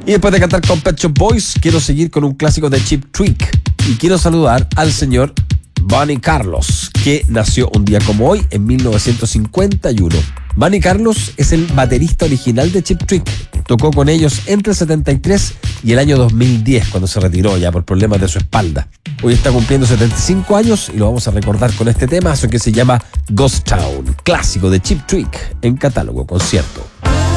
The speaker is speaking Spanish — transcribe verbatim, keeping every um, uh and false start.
Y después de cantar con Pet Shop Boys, quiero seguir con un clásico de Cheap Trick. Y quiero saludar al señor Bunny Carlos, que nació un día como hoy, en mil novecientos cincuenta y uno. Bunny Carlos es el baterista original de Cheap Trick. Tocó con ellos entre el setenta y tres y el año dos mil diez, cuando se retiró ya por problemas de su espalda. Hoy está cumpliendo setenta y cinco años y lo vamos a recordar con este tema, eso que se llama Ghost Town, clásico de Cheap Trick en Catálogo Concierto.